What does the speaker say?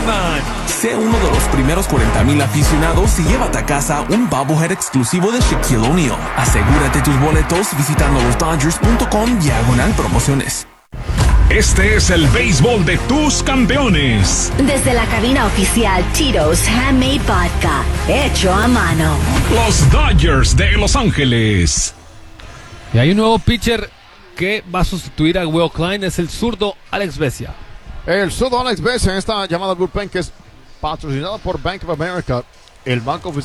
pierdan. Sé uno de los primeros 40,000 aficionados y llévate a casa un bobblehead exclusivo de Shaquille O'Neal. Asegúrate tus boletos visitando losdodgers.com/promociones. Este es el béisbol de tus campeones. Desde la cabina oficial Tito's Handmade Vodka, hecho a mano. Los Dodgers de Los Ángeles. Y hay un nuevo pitcher que va a sustituir a Will Klein, es el zurdo Alex Vesia. El zurdo Alex Vesia en esta llamada bullpen que es patrocinada por Bank of America, el banco